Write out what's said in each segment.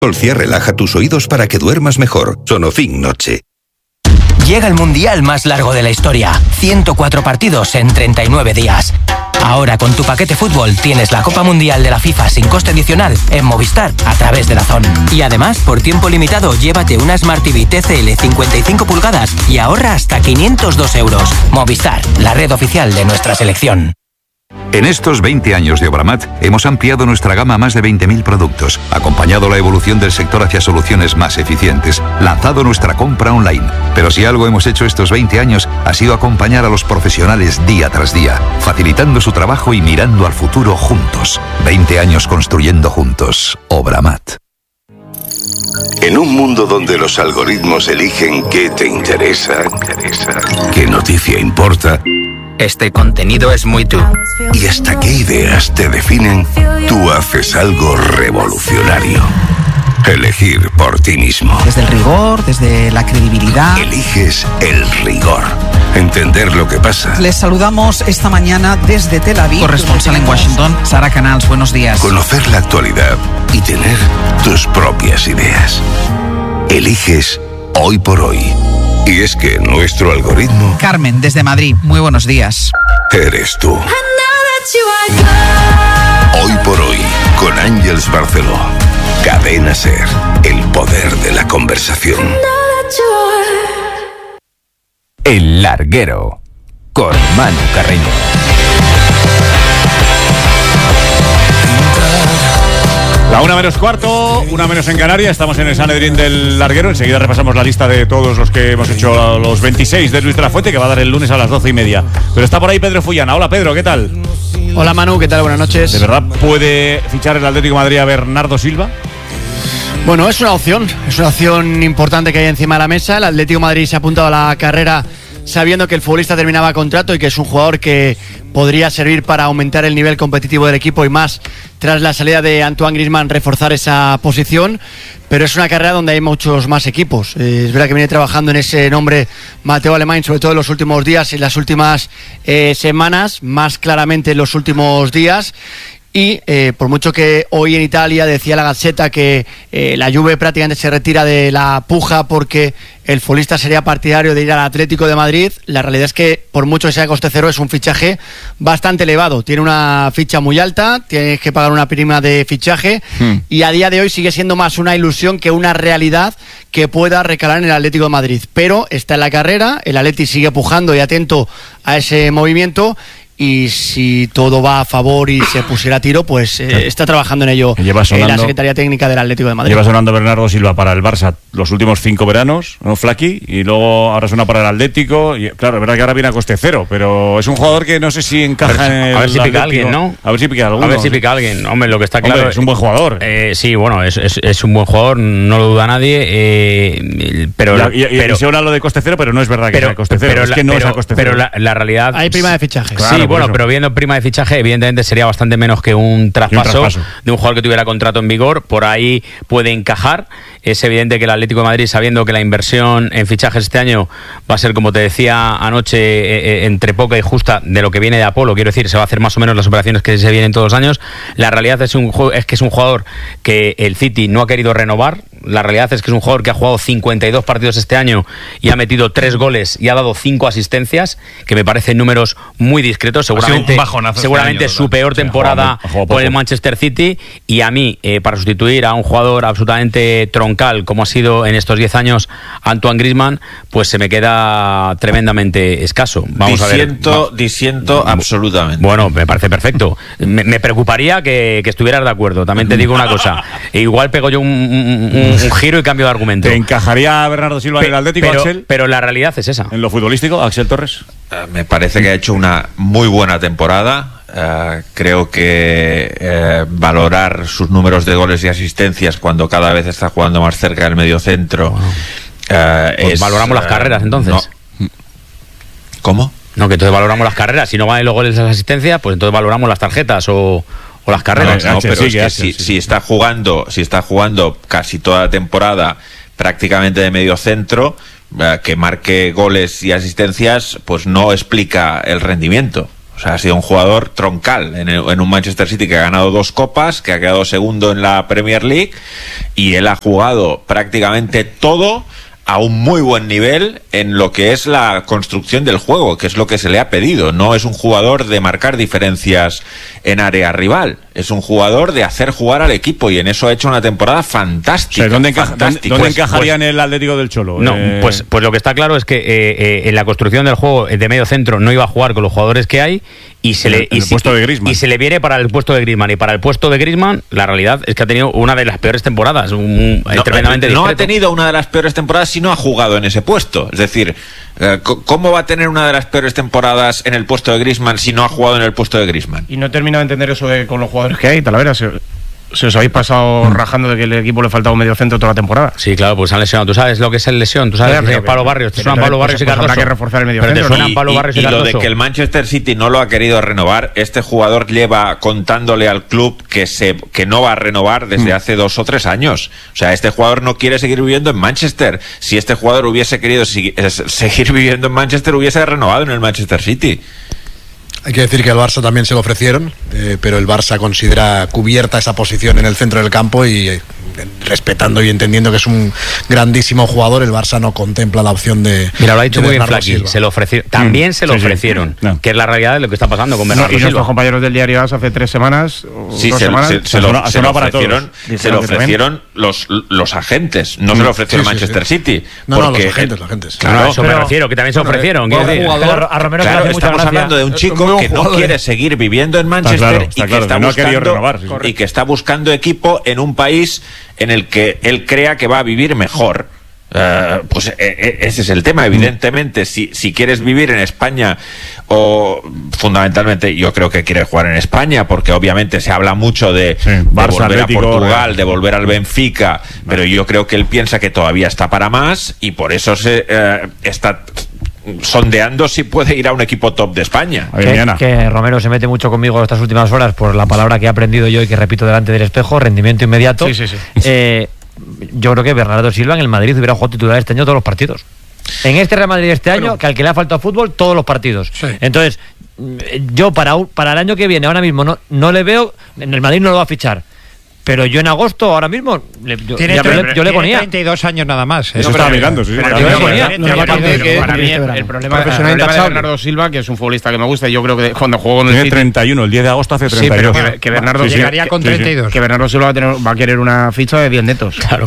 Solcia relaja tus oídos para que duermas mejor. Sonofin Noche. Llega el mundial más largo de la historia. 104 partidos en 39 días. Ahora con tu paquete fútbol tienes la Copa Mundial de la FIFA sin coste adicional en Movistar a través de DAZN. Y además, por tiempo limitado, llévate una Smart TV TCL 55 pulgadas y ahorra hasta 502 euros. Movistar, la red oficial de nuestra selección. En estos 20 años de Obramat hemos ampliado nuestra gama a más de 20.000 productos, acompañado la evolución del sector hacia soluciones más eficientes, lanzado nuestra compra online. Pero si algo hemos hecho estos 20 años ha sido acompañar a los profesionales día tras día, facilitando su trabajo y mirando al futuro juntos. 20 años construyendo juntos. Obramat. En un mundo donde los algoritmos eligen qué te interesa, qué noticia importa, Este contenido es muy tú. y hasta qué ideas te definen, tú haces algo revolucionario. Elegir por ti mismo. Desde el rigor, desde la credibilidad. Eliges el rigor. Entender lo que pasa. Les saludamos esta mañana desde Tel Aviv. Corresponsal en Washington, Sara Canals, buenos días. Conocer la actualidad y tener tus propias ideas. Eliges hoy por hoy. Y es que nuestro algoritmo Carmen, desde Madrid, muy buenos días. eres tú. Hoy por hoy, con Ángeles Barceló. Cadena SER, el poder de la conversación. El Larguero, con Manu Carreño. La 1:15, 1 en Canarias. Estamos en el Sanedrín del Larguero. Enseguida repasamos la lista de todos los que hemos hecho, los 26 de Luis de la Fuente, que va a dar el lunes a las 12:30. Pero está por ahí Pedro Fullana. Hola Pedro, ¿qué tal? Hola Manu, ¿qué tal? Buenas noches. ¿De verdad puede fichar el Atlético de Madrid a Bernardo Silva? Bueno, es una opción importante que hay encima de la mesa. El Atlético de Madrid se ha apuntado a la carrera sabiendo que el futbolista terminaba contrato y que es un jugador que podría servir para aumentar el nivel competitivo del equipo y más tras la salida de Antoine Griezmann reforzar esa posición, pero es una carrera donde hay muchos más equipos. Es verdad que viene trabajando en ese nombre Mateo Alemany, sobre todo en los últimos días y en las últimas semanas, más claramente en los últimos días. Y por mucho que hoy en Italia decía la Gazzetta que la Juve prácticamente se retira de la puja porque el futbolista sería partidario de ir al Atlético de Madrid, la realidad es que por mucho que sea coste cero es un fichaje bastante elevado. Tiene una ficha muy alta, tienes que pagar una prima de fichaje y a día de hoy sigue siendo más una ilusión que una realidad que pueda recalar en el Atlético de Madrid. Pero está en la carrera, el Atleti sigue pujando y atento a ese movimiento. Y si todo va a favor y se pusiera a tiro, pues está trabajando en ello la Secretaría Técnica del Atlético de Madrid. Lleva sonando Bernardo Silva para el Barça los últimos 5 veranos, ¿no, Flaqui? Y luego ahora suena para el Atlético. Y, claro, es verdad que ahora viene a coste cero, pero es un jugador que no sé si encaja en el A ver si pica Atlético. alguien, ¿no? A ver si pica alguno. A ver si pica alguien. Hombre, lo que está claro... Hombre, es un buen jugador. Sí, bueno, es un buen jugador, no lo duda nadie. Pero se habla lo de coste cero, pero no es verdad que sea coste cero. Es que no es a coste cero. Pero la realidad... Hay prima de fichaje. Claro, sí, bueno, eso. pero viendo prima de fichaje, evidentemente sería bastante menos que un traspaso de un jugador que tuviera contrato en vigor. Por ahí puede encajar. Es evidente que el Atlético de Madrid, sabiendo que la inversión en fichajes este año va a ser, como te decía anoche, entre poca y justa de lo que viene de Apolo, quiero decir, se va a hacer más o menos las operaciones que se vienen todos los años. La realidad es que es un jugador que el City no ha querido renovar. La realidad es que es un jugador que ha jugado 52 partidos este año y ha metido 3 goles y ha dado 5 asistencias, que me parecen números muy discretos. Seguramente su peor temporada por el Manchester City. Y a mí, para sustituir a un jugador absolutamente troncal como ha sido en estos 10 años Antoine Griezmann, pues se me queda tremendamente escaso. Vamos a ver. Disiento absolutamente. Bueno, me parece perfecto. Me preocuparía que estuvieras de acuerdo. También te digo una cosa. Igual pego yo un giro y cambio de argumento. ¿Te encajaría Bernardo Silva en el Atlético, Axel? Pero la realidad es esa. ¿En lo futbolístico, Axel Torres? Me parece que ha hecho una muy buena temporada. Creo que valorar sus números de goles y asistencias cuando cada vez está jugando más cerca del mediocentro. Pues valoramos las carreras entonces. No. ¿Cómo? No, que entonces valoramos las carreras. Si no valen los goles y las asistencias, pues entonces valoramos las tarjetas o las carreras. No, pero es que si está jugando casi toda la temporada prácticamente de medio centro, que marque goles y asistencias, pues no explica el rendimiento. O sea, ha sido un jugador troncal en un Manchester City que ha ganado 2 copas, que ha quedado segundo en la Premier League, y él ha jugado prácticamente todo a un muy buen nivel en lo que es la construcción del juego, que es lo que se le ha pedido. No es un jugador de marcar diferencias en área rival, es un jugador de hacer jugar al equipo, y en eso ha hecho una temporada fantástica. O sea, ¿dónde encajaría en el Atlético del Cholo? No, pues lo que está claro es que en la construcción del juego de medio centro no iba a jugar con los jugadores que hay, y se le viene para el puesto de Griezmann, y para el puesto de Griezmann la realidad es que ha tenido una de las peores temporadas, tremendamente no discreto. ha tenido una de las peores temporadas si no ha jugado en ese puesto. Es decir, ¿cómo va a tener una de las peores temporadas en el puesto de Griezmann si no ha jugado en el puesto de Griezmann? Y no termino de entender eso con los jugadores que hay, Talavera. Se os habéis pasado rajando de que el equipo le faltaba un medio centro toda la temporada. Sí, claro, pues han lesionado. ¿Tú sabes lo que es el lesión? ¿Tú sabes que Pablo Barrios? ¿Te suenan Pablo Barrios y Cardoso? Habrá que reforzar el medio centro. Y lo de que el Manchester City no lo ha querido renovar, este jugador lleva contándole al club que no va a renovar desde hace 2 o 3 años. O sea, este jugador no quiere seguir viviendo en Manchester. Si este jugador hubiese querido seguir viviendo en Manchester, hubiese renovado en el Manchester City. Hay que decir que al Barça también se lo ofrecieron, pero el Barça considera cubierta esa posición en el centro del campo, y respetando y entendiendo que es un grandísimo jugador, el Barça no contempla la opción de... Mira, lo ha dicho muy bien Flaky, se lo ofrecieron, también se lo ofrecieron, que es la realidad de lo que está pasando con Bernardo Silva. Y nuestros compañeros del diario AS hace 3 semanas, se lo ofrecieron los agentes, no se lo ofreció el Manchester City. No, los agentes. Claro, a eso me refiero, que también se ofrecieron. A Romero, estamos hablando de un chico que no quiere seguir viviendo en Manchester y que está buscando equipo en un país en el que él crea que va a vivir mejor. Pues ese es el tema. Evidentemente, si quieres vivir en España, o fundamentalmente yo creo que quiere jugar en España, porque obviamente se habla mucho de volver Atlético, a Portugal, de volver al Benfica, pero yo creo que él piensa que todavía está para más, y por eso se está sondeando si puede ir a un equipo top de España. Que Romero se mete mucho conmigo estas últimas horas por la palabra que he aprendido yo y que repito delante del espejo: rendimiento inmediato. Yo creo que Bernardo Silva en el Madrid hubiera jugado titular este año todos los partidos. En este Real Madrid este año, que al que le ha faltado fútbol, todos los partidos. Entonces, yo para el año que viene ahora mismo no le veo. En el Madrid no lo va a fichar, pero yo en agosto, ahora mismo, yo le ponía. 32 años nada más. Eso estaba mirando, sí. Para mí el problema de Bernardo Silva, que es un futbolista que me gusta, y yo creo que cuando jugó con el City... 31, el 10 de agosto hace 32. Sí, pero que Bernardo llegaría con 32. Que Bernardo Silva va a querer una ficha de 10 netos. Claro.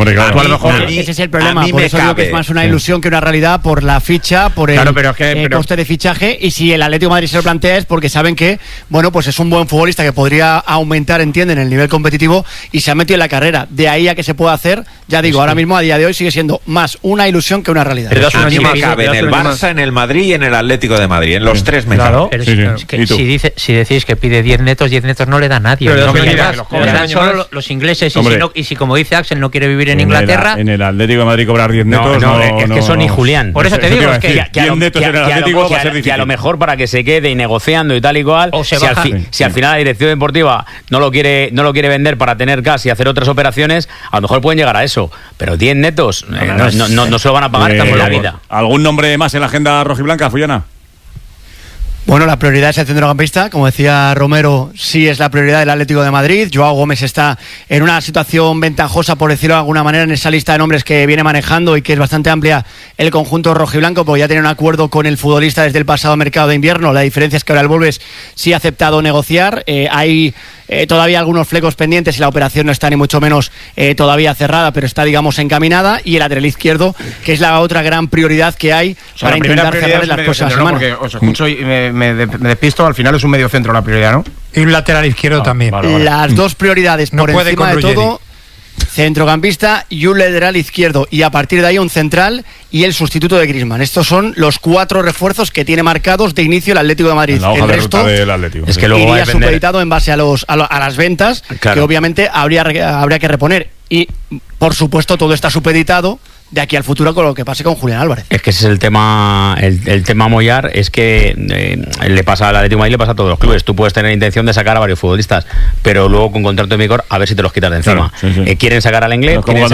Ese es el problema, por eso digo que es más una ilusión que una realidad, por la ficha, por el coste de fichaje, y si el Atlético de Madrid se lo plantea es porque saben que, bueno, pues es un buen futbolista que podría aumentar, entienden, el nivel competitivo, y se ha metido en la carrera. De ahí a que se pueda hacer, ya digo, ahora mismo a día de hoy sigue siendo más una ilusión que una realidad. Pero a mí me cabe en el Barça, en el Madrid y en el Atlético de Madrid. En los tres me cabe. Si decís que pide 10 netos no le da a nadie. Dan solo los ingleses, y si como dice Axel no quiere vivir en Inglaterra. En el Atlético de Madrid cobrar 10 netos es que son ni Julián. Por eso te digo, es que a lo mejor para que se quede y negociando y tal y cual, si al final la dirección deportiva no lo quiere vender para tener gas y hacer otras operaciones, a lo mejor pueden llegar a eso, pero 10 netos no se lo van a pagar por la vida. ¿Algún nombre más en la agenda rojiblanca, Fullana? Bueno, la prioridad es el centrocampista, como decía Romero, sí es la prioridad del Atlético de Madrid. Joao Gómez está en una situación ventajosa, por decirlo de alguna manera, en esa lista de nombres que viene manejando y que es bastante amplia el conjunto rojiblanco, porque ya tiene un acuerdo con el futbolista desde el pasado mercado de invierno. La diferencia es que ahora el Wolves sí ha aceptado negociar. Hay todavía algunos flecos pendientes y la operación no está ni mucho menos todavía cerrada, pero está, digamos, encaminada. Y el lateral izquierdo, que es la otra gran prioridad que hay para intentar cerrar en las próximas semanas. Porque os escucho y me despisto, al final es un medio centro la prioridad, ¿no? Y un lateral izquierdo también. Las dos prioridades por encima de todo: centrocampista y un lateral izquierdo, y a partir de ahí un central y el sustituto de Griezmann. Estos son los 4 refuerzos que tiene marcados de inicio el Atlético de Madrid. El resto del Atlético, es que luego iría supeditado en base a las ventas, que obviamente habría que reponer. Y por supuesto todo está supeditado de aquí al futuro con lo que pase con Julián Álvarez. Es que ese es el tema, el tema Moyar, es que le pasa al Atlético de Madrid, le pasa a todos los clubes. Tú puedes tener intención de sacar a varios futbolistas, pero luego con contrato de vigor, a ver si te los quitas de encima. Claro, sí. Quieren sacar al Lenglet, quieren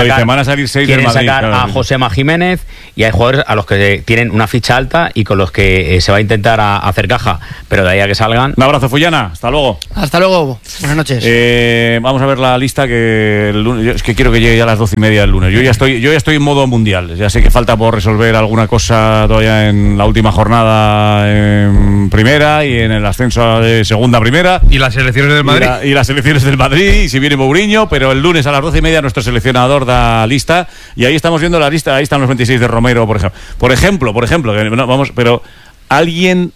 sacar a Josema Jiménez, y hay jugadores a los que tienen una ficha alta y con los que se va a intentar hacer caja, pero de ahí a que salgan. Un abrazo, Fullana, hasta luego. Hasta luego, buenas noches. Vamos a ver la lista, que el lunes, es que quiero que llegue ya a las 12:30 del lunes. Yo ya estoy en modo mundial, ya sé que falta por resolver alguna cosa todavía en la última jornada en primera y en el ascenso de segunda primera. Y las selecciones del Madrid. Y las selecciones del Madrid, y si viene Mourinho, pero el lunes a las 12:30 nuestro seleccionador da lista, y ahí estamos viendo la lista, ahí están los 26 de Romero, por ejemplo, que no, vamos, pero ¿alguien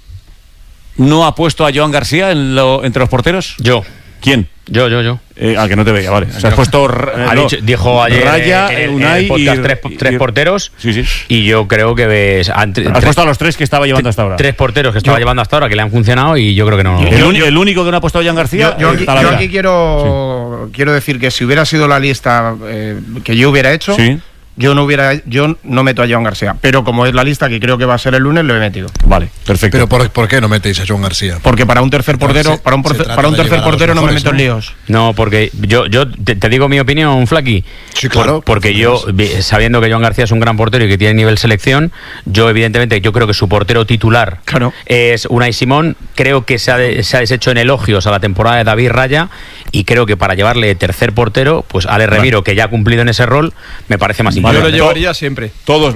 no ha puesto a Joan García entre los porteros? Yo. ¿Quién? Yo. Que no te veía, vale. O sea, has puesto... dijo ayer Raya, Unai, en el podcast tres porteros. Sí. Y yo creo que... Has puesto a los tres que estaba llevando hasta ahora. 3 porteros que estaba llevando hasta ahora, que le han funcionado, y yo creo que no... El único que no ha puesto a Joan García... Yo aquí quiero decir que si hubiera sido la lista que yo hubiera hecho... Sí. Yo no meto a Joan García, pero como es la lista que creo que va a ser el lunes, lo he metido. Vale, perfecto. Pero ¿por qué no metéis a Joan García? Porque para un tercer portero, para un tercer portero no me meto en líos. No, porque yo te digo mi opinión, Flaky. Sí, claro. Porque yo, sabiendo que Joan García es un gran portero y que tiene nivel selección, yo evidentemente creo que su portero titular es Unai Simón. Creo que se ha deshecho en elogios a la temporada de David Raya, y creo que para llevarle tercer portero, pues Ale Remiro, que ya ha cumplido en ese rol, me parece más importante. Yo lo llevaría siempre. Todos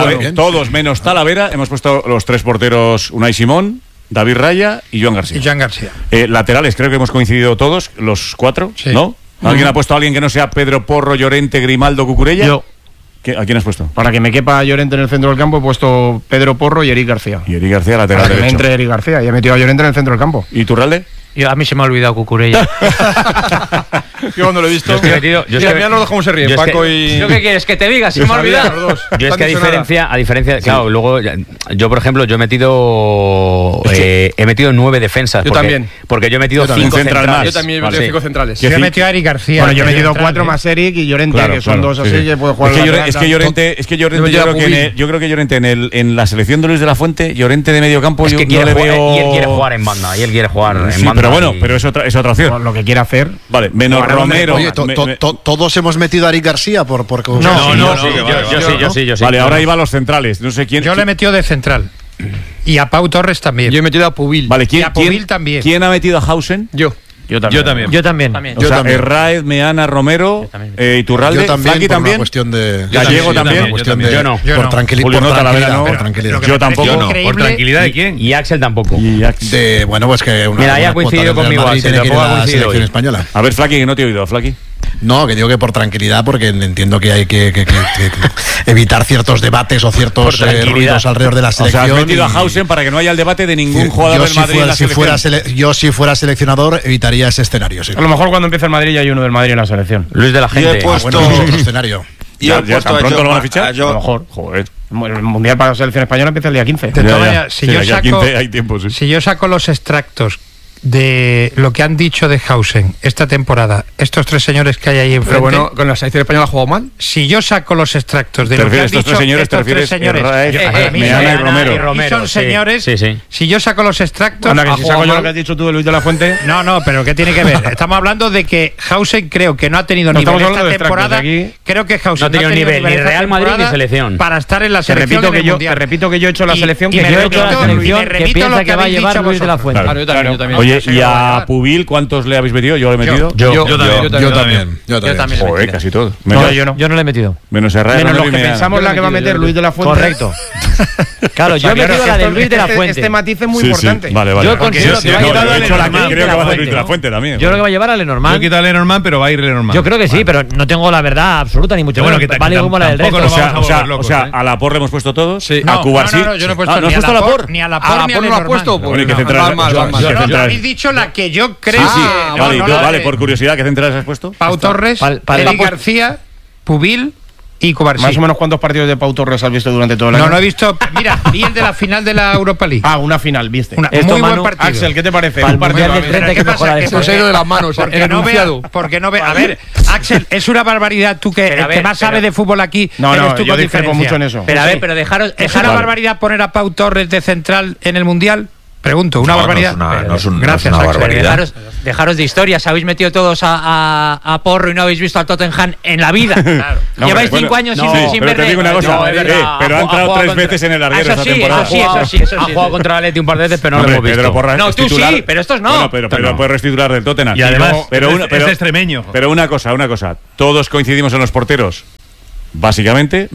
menos Talavera, hemos puesto los 3 porteros: Unai Simón, David Raya y Joan García. Laterales, creo que hemos coincidido todos, los 4, sí. ¿No? ¿Alguien ha puesto a alguien que no sea Pedro Porro, Llorente, Grimaldo, Cucurella? Yo. ¿A quién has puesto? Para que me quepa Llorente en el centro del campo, he puesto Pedro Porro y Eric García. Y Eric García, lateral para derecho. Que me entre Eric García, y he metido a Llorente en el centro del campo. ¿Y Turralde? A mí se me ha olvidado Cucurella. Yo cuando lo he visto... Ya nos dejamos ser Paco y... ¿Yo qué quieres? ¿Que te diga? Si me ha olvidado. Yo es que a diferencia... Claro, luego... Yo, por ejemplo, he metido 9 defensas. Yo también. Porque yo he metido 5 centrales. Yo también he metido 5 centrales. Yo he metido a Eric García. Bueno, yo he metido 4 más Eric y Llorente, que son 2 así que puedo jugar. Es que Llorente, yo creo que Llorente en la selección de Luis de la Fuente, Llorente de medio campo, yo no le veo... Y él quiere jugar en banda. en banda. Pero bueno, pero es otra opción. Lo que quiera hacer. Vale, menos Romero. Oye, todos hemos metido a Eric García porque... Yo sí. Vale, ahora iba a los centrales. No sé quién. Yo le he metido de central. Y a Pau Torres también. Yo he metido a Pubil. Vale, y a Pubil también. ¿Quién ha metido a Hausen? Yo también. O sea, Herráez, Meana, Romero, Iturralde, Flaqui también. Cuestión de Gallego también. Yo no. Por tranquilidad. Yo tampoco. ¿Por tranquilidad de quién? Y Axel tampoco. Bueno, pues que mira, ahí ha coincidido conmigo Axel. La selección española. A ver, Flaqui, que no te he oído, Flaqui. No, que digo que por tranquilidad, porque entiendo que hay que evitar ciertos debates o ciertos ruidos alrededor de la selección. O sea, has metido a Hausen para que no haya el debate de ningún jugador del Madrid en la selección. Yo, si fuera seleccionador, evitaría ese escenario. Sí. A lo mejor cuando empiece el Madrid ya hay uno del Madrid en la selección. Luis de la Gente. Yo he puesto otro escenario. ¿Ya tan pronto lo van a fichar? A lo mejor. Joder. El Mundial para la selección española empieza el día 15. De todas maneras, si yo saco los extractos de lo que han dicho de Hausen esta temporada, estos 3 señores que hay ahí enfrente. Pero bueno, ¿con la selección española ha jugado mal? Si yo saco los extractos de lo que han dicho estos 3 señores, Meana y Romero. Y son señores. Sí. Si yo saco los extractos, si saco yo lo que has dicho tú de Luis de la Fuente. No, pero ¿qué tiene que ver? Estamos hablando de que Hausen creo que no ha tenido nivel esta temporada. Creo que Hausen no ha tenido nivel ni Real Madrid ni selección para estar en la selección. Te repito que yo he hecho la selección que piensa que va a llevar Luis de la Fuente. Oye, y a Pubil, ¿cuántos le habéis metido? ¿Yo le he metido? Yo también. Joder, casi todo. Yo no le he metido. Menos Herrera. Menos lo que pensamos la que va a meter Luis de la Fuente. Correcto. Claro, yo he metido la de Luis de la Fuente. Este matiz es muy importante. Vale. Yo considero que va a llevar a Lenormand. Creo que va a ser Luis de la Fuente también. Yo creo que va a llevar a Lenormand. Yo he quitado a Lenormand, pero va a ir Lenormand. Yo creo que sí, pero no tengo la verdad absoluta ni mucho menos. Vale como la del resto. O sea, a Laporte le hemos puesto todos. A Cubarsí. No, yo no he puesto ni a Laporte ni a Lenormand. No habéis dicho la que yo creo. Vale, por curiosidad, ¿qué centrales has puesto? Pau Torres, Eric García, Pubil y Cubarsí. Más o menos, ¿cuántos partidos de Pau Torres has visto durante todo el año? No he visto. Mira, vi el de la final de la Europa League. Una final, viste. Muy buen partido. Axel, ¿qué te parece? Un partido del 30 que mejora eso. Se ha ido de las manos. Porque no ve. A ver, Axel, es una barbaridad. Tú que más sabes de fútbol aquí. No, yo discrepo mucho en eso. Pero dejaros. ¿Es una barbaridad poner a Pau Torres de central en el Mundial? Pregunto, ¿una barbaridad? Gracias, Axel. Dejaros de historias. Habéis metido todos a porro y no habéis visto al Tottenham en la vida. Claro. Lleváis 5 años sin ver. Pero te digo una cosa, pero ha entrado 3 veces en el larguero esta temporada. Eso sí. Ha jugado contra el Atleti un par de veces, pero no lo hemos visto. No, tú sí, pero estos no. Pero puedes restitular del Tottenham. Y además, es extremeño. Pero una cosa. Todos coincidimos en los porteros. Básicamente,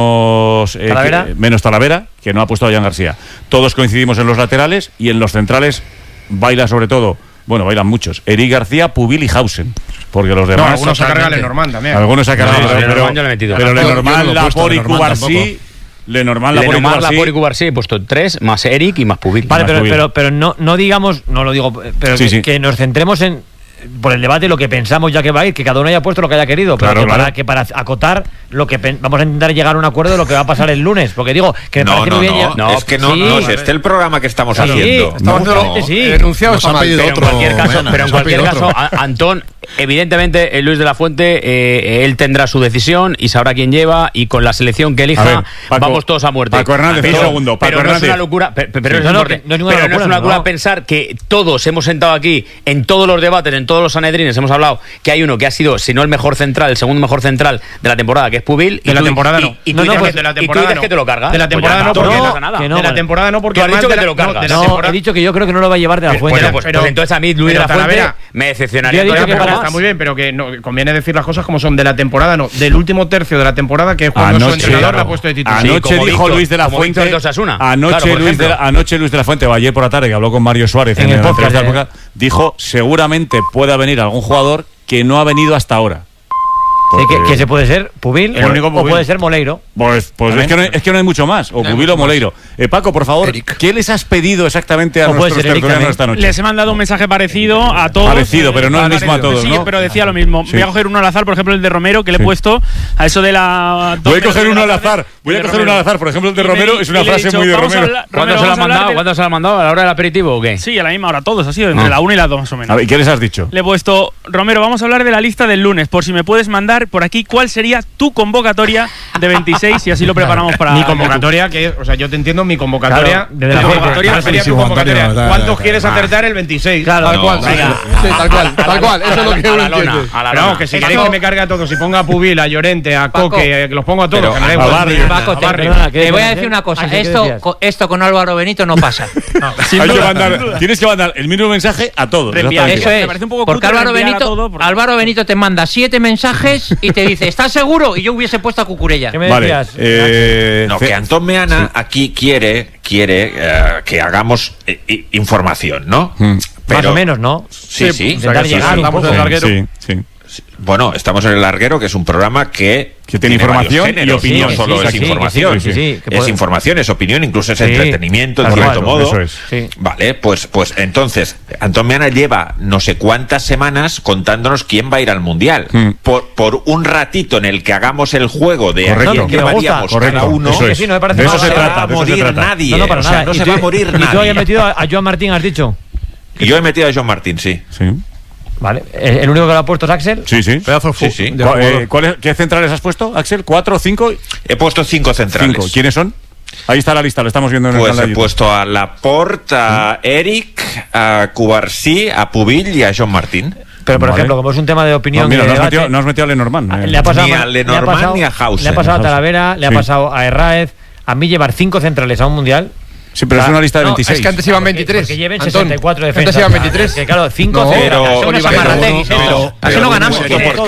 menos Talavera, que no ha puesto a Jan García. Todos coincidimos en los laterales y en los centrales baila sobre todo, bailan muchos, Eric García, Pubil y Hausen. Porque los demás... algunos se carga Lenormand también. Algunos se ha cargado, pero Lenormand, Laporte y Cubarsí... Lenormand, Laporte y Cubarsí he puesto 3, más Eric y más Pubil. Vale, pero no digamos, no lo digo, pero que nos centremos en... por el debate lo que pensamos ya que va a ir, que cada uno haya puesto lo que haya querido, pero para acotar lo que vamos a intentar llegar a un acuerdo de lo que va a pasar el lunes, porque digo que me parece muy bien. Es que no es este el programa que estamos haciendo. Enunciado está mal, pero en cualquier caso, Antón, evidentemente Luis de la Fuente, él tendrá su decisión y sabrá quién lleva, y con la selección que elija vamos todos a muerte. Paco Hernández, pero no es una locura, no es una locura pensar que todos hemos sentado aquí en todos los debates, en todos los sanedrines, hemos hablado que hay uno que ha sido, si no el mejor central, el segundo mejor central de la temporada, que es Pubil. De la temporada no. Y tú dices que te lo cargas. De la temporada no, porque no pasa nada. De la temporada no, porque has dicho que te lo cargas. No, he dicho que yo creo que no lo va a llevar de la Fuente. Pues entonces a mí Luis de la Fuente me decepcionaría. Está muy bien, pero que conviene decir las cosas como son. De la temporada no, del último tercio de la temporada, que es cuando su entrenador la ha puesto de titular. Anoche dijo Luis de la Fuente. Anoche Luis de la Fuente, ayer por la tarde, que habló con Mario Suárez en el podcast, dijo seguramente pueda venir algún jugador que no ha venido hasta ahora. Que se puede ser Pubil o puede ser Moleiro. Pues es que no hay mucho más. O Pubil o Moleiro. Paco, por favor, ¿qué les has pedido exactamente a nuestros tertulianos esta noche? Les he mandado un mensaje parecido a todos. Parecido, pero no el mismo a todos, ¿no? Sí, pero decía lo mismo. Voy a coger uno al azar, por ejemplo, el de Romero, que le he puesto a eso de la... Voy a coger uno al azar. Por ejemplo, el de Romero es una frase muy de Romero. ¿Cuándo se lo han mandado? ¿A la hora del aperitivo o qué? Sí, a la misma hora todos, ha sido entre la 1 y la 2 más o menos. A ver, ¿qué les has dicho? Le he puesto, Romero, vamos a hablar de la lista del lunes, por si me puedes mandar por aquí cuál sería tu convocatoria de 26 y así lo preparamos para... Mi convocatoria, yo te entiendo, mi convocatoria... Claro, sería tu convocatoria. ¿Cuántos quieres acertar el 26? Claro, tal cual, eso es lo que uno entiende. Pero vamos, que si queréis que me cargue a todos, si ponga a Pubil, a Llorente, a Coque, que los pongo a todos. Te voy a decir una cosa, esto con Álvaro Benito no pasa. Tienes que mandar el mismo mensaje a todos. Eso es, porque Álvaro Benito te manda 7 mensajes y te dice, ¿estás seguro? Y yo hubiese puesto a Cucurella. ¿Qué me decías? Que Antón Meana aquí quiere que hagamos información, ¿no? Más o menos, ¿no? Sí. Intentar llegar un poco. Sí. Bueno, estamos en El Larguero, que es un programa que tiene información y opinión. No solo es información. Es información, es opinión, incluso es entretenimiento, en cierto modo. Eso es. Vale, pues entonces, Antón Meana lleva no sé cuántas semanas contándonos quién va a ir al Mundial. Por un ratito en el que hagamos el juego de a quién llevaríamos cada uno, de eso se trata. No va a morir nadie. No se va a morir nadie. ¿Y tú hayas metido a Joan Martín, has dicho? Y yo he metido a Joan Martín, sí. Vale, ¿el único que lo ha puesto es Axel? Sí. Pedazo ¿Qué centrales has puesto, Axel? ¿4 o 5? He puesto 5 centrales. 5. ¿Quiénes son? Ahí está la lista, lo estamos viendo en el canal. Pues he puesto a Laporte, a Eric, a Cubarsí, a Pubil y a Joan Martín. Pero, por ejemplo, como es un tema de opinión... No has metido a Lenormand. Ni a Lenormand ni a Hausen. Le ha pasado a Talavera, le ha pasado a Herráez. A mí llevar 5 centrales a un Mundial... Sí, pero es una lista de 26. Es que antes iban 23. Porque lleven 64 defensas. Antes iban 23. Que claro, 5 así no ganamos.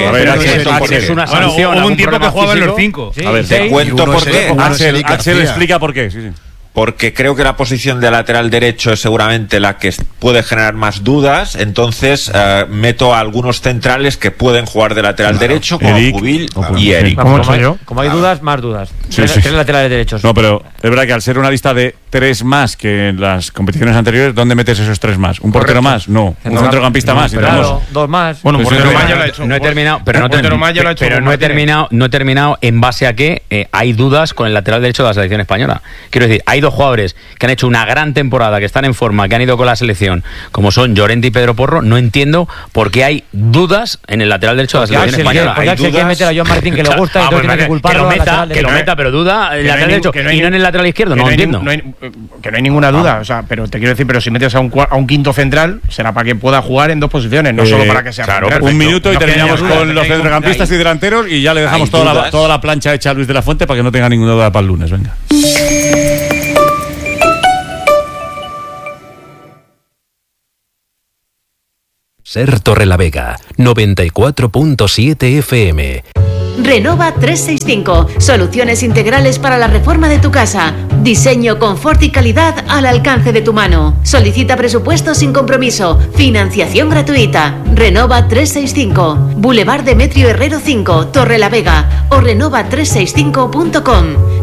Es una sanción. Hubo un tiempo que jugaban los 5. A ver, te cuento por qué. Axel explica por qué. Sí. Porque creo que la posición de lateral derecho es seguramente la que puede generar más dudas, entonces meto a algunos centrales que pueden jugar de lateral derecho, como Pubil y Eric. Como hay dudas, más dudas. Tres laterales derechos. No, pero es verdad que al ser una lista de 3 más que en las competiciones anteriores, ¿dónde metes esos 3 más? ¿Un portero más? No. ¿Un centrocampista más? Claro, 2 más. Bueno, pues portero más ya lo ha hecho. No he terminado, pero no he terminado en base a que hay dudas con el lateral derecho de la selección española. Quiero decir, hay 2 jugadores que han hecho una gran temporada, que están en forma, que han ido con la selección, como son Llorente y Pedro Porro. No entiendo por qué hay dudas en el lateral derecho de la selección española. Porque Axel quiere meter a Joan Martín, que le gusta, y entonces tiene que culparlo. Que lo meta, pero duda en el lateral derecho y no en el lateral izquierdo. No entiendo. Que no hay ninguna duda, o sea, pero te quiero decir, pero si metes a un quinto central, será para que pueda jugar en 2 posiciones, no solo para que sea claro, central. 1 minuto y terminamos con los centrocampistas y delanteros y ya le dejamos toda la plancha hecha a Luis de la Fuente para que no tenga ninguna duda para el lunes. Venga. Ser Torrelavega, 94.7 FM. Renova 365. Soluciones integrales para la reforma de tu casa. Diseño, confort y calidad al alcance de tu mano. Solicita presupuesto sin compromiso. Financiación gratuita. Renova 365. Boulevard Demetrio Herrero 5, Torrelavega. O renova365.com.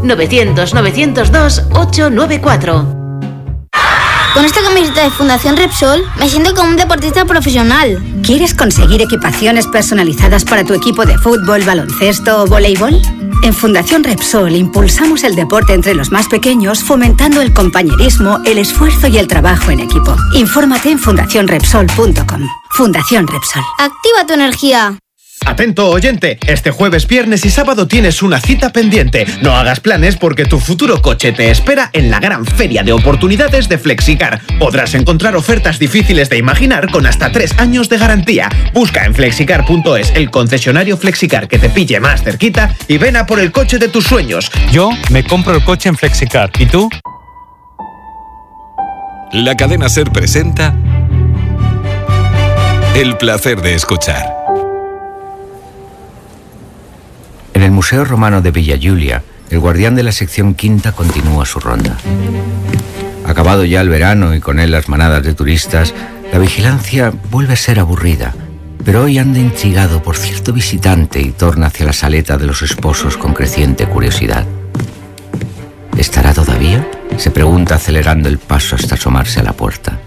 900-902-894. Con esta camiseta de Fundación Repsol me siento como un deportista profesional. ¿Quieres conseguir equipaciones personalizadas para tu equipo de fútbol, baloncesto o voleibol? En Fundación Repsol impulsamos el deporte entre los más pequeños, fomentando el compañerismo, el esfuerzo y el trabajo en equipo. Infórmate en fundacionrepsol.com. Fundación Repsol. Activa tu energía. Atento oyente, este jueves, viernes y sábado tienes una cita pendiente. No hagas planes porque tu futuro coche te espera en la gran feria de oportunidades de Flexicar. Podrás encontrar ofertas difíciles de imaginar con hasta 3 años de garantía. Busca en flexicar.es el concesionario Flexicar que te pille más cerquita y ven a por el coche de tus sueños. Yo me compro el coche en Flexicar. ¿Y tú? La cadena SER presenta El placer de escuchar. En el Museo Romano de Villa Giulia, el guardián de la sección quinta continúa su ronda. Acabado ya el verano y con él las manadas de turistas, la vigilancia vuelve a ser aburrida, pero hoy anda intrigado por cierto visitante y torna hacia la saleta de los esposos con creciente curiosidad. ¿Estará todavía?, se pregunta acelerando el paso hasta asomarse a la puerta.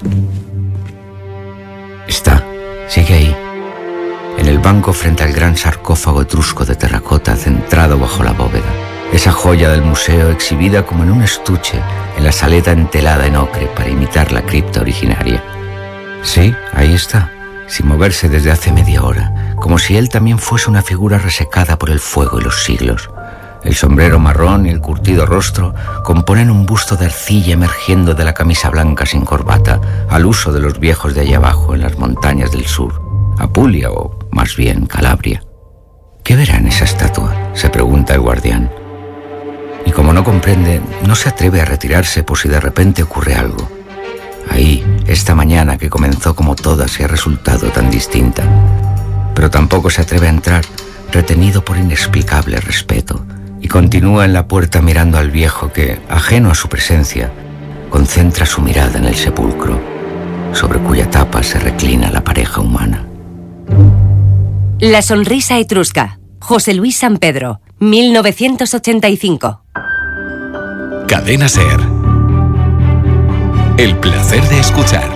Está, sigue ahí, en el banco frente al gran sarcófago etrusco de terracota centrado bajo la bóveda. Esa joya del museo exhibida como en un estuche en la saleta entelada en ocre para imitar la cripta originaria. Sí, ahí está, sin moverse desde hace media hora, como si él también fuese una figura resecada por el fuego y los siglos. El sombrero marrón y el curtido rostro componen un busto de arcilla emergiendo de la camisa blanca sin corbata, al uso de los viejos de allá abajo en las montañas del sur, Apulia o más bien Calabria. ¿Qué verá en esa estatua?, se pregunta el guardián. Y como no comprende, no se atreve a retirarse por si de repente ocurre algo. Ahí, esta mañana que comenzó como todas y ha resultado tan distinta. Pero tampoco se atreve a entrar, retenido por inexplicable respeto, y continúa en la puerta mirando al viejo que, ajeno a su presencia, concentra su mirada en el sepulcro, sobre cuya tapa se reclina la pareja humana. La sonrisa etrusca. José Luis San Pedro, 1985. Cadena SER. El placer de escuchar.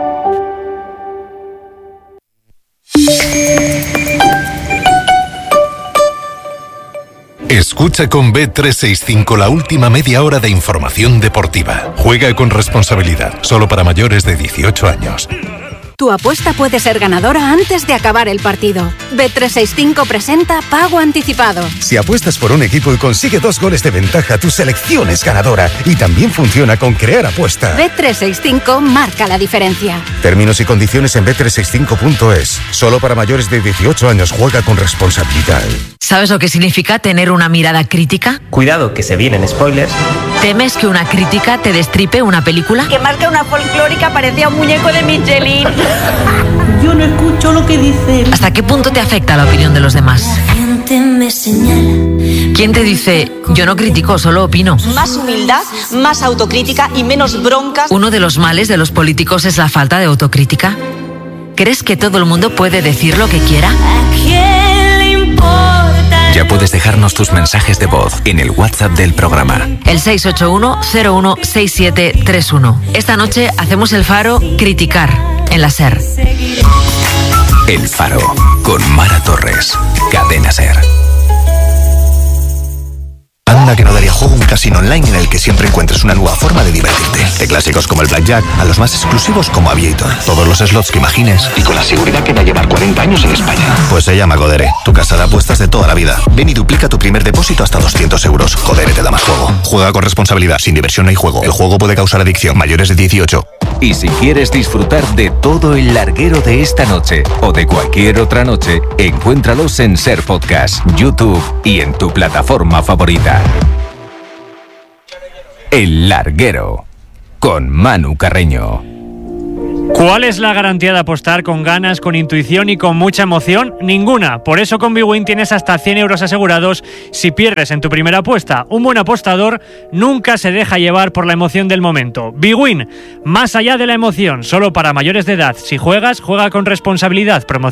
Escucha con Bet365 la última media hora de información deportiva. Juega con responsabilidad, solo para mayores de 18 años. Tu apuesta puede ser ganadora antes de acabar el partido. Bet365 presenta Pago Anticipado. Si apuestas por un equipo y consigue 2 goles de ventaja, tu selección es ganadora. Y también funciona con Crear Apuesta. Bet365 marca la diferencia. Términos y condiciones en bet365.es. Solo para mayores de 18 años. Juega con responsabilidad. ¿Sabes lo que significa tener una mirada crítica? Cuidado, que se vienen spoilers. ¿Temes que una crítica te destripe una película? Que más que una folclórica parecía un muñeco de Michelin. Yo no escucho lo que dicen. ¿Hasta qué punto te afecta la opinión de los demás? La gente me señala. ¿Quién te dice, yo no critico, solo opino? Más humildad, más autocrítica y menos broncas. ¿Uno de los males de los políticos es la falta de autocrítica? ¿Crees que todo el mundo puede decir lo que quiera? ¿A quién le importa? Ya puedes dejarnos tus mensajes de voz en el WhatsApp del programa. El 681-016731. Esta noche hacemos el Faro Criticar en la SER. El Faro con Mara Torres. Cadena SER. Anda que no daría juego un casino online en el que siempre encuentres una nueva forma de divertirte. De clásicos como el Blackjack a los más exclusivos como Aviator. Todos los slots que imagines y con la seguridad que va a llevar 40 años en España. Pues se llama Codere, tu casa de apuestas de toda la vida. Ven y duplica tu primer depósito hasta 200 euros. Codere te da más juego. Juega con responsabilidad, sin diversión no hay juego. El juego puede causar adicción. Mayores de 18. Y si quieres disfrutar de todo el larguero de esta noche o de cualquier otra noche, encuéntralos en SER Podcast, YouTube y en tu plataforma favorita. El Larguero, con Manu Carreño. ¿Cuál es la garantía de apostar con ganas, con intuición y con mucha emoción? Ninguna. Por eso con Bwin tienes hasta 100 euros asegurados si pierdes en tu primera apuesta. Un buen apostador nunca se deja llevar por la emoción del momento. Bwin, más allá de la emoción, solo para mayores de edad. Si juegas, juega con responsabilidad. Promoción